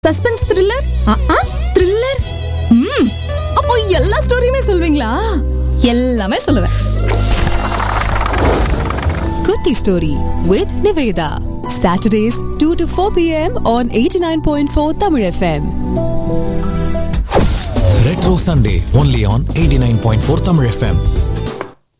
Suspense thriller, thriller. அப்போ எல்லா ஸ்டோரியுமே சொல்வீங்களா? எல்லாமே சொல்லுவேன். குட்டி story with Nivetha. Saturdays 2 to 4 p.m. on 89.4 Tamil FM. Retro Sunday only on 89.4 Tamil FM.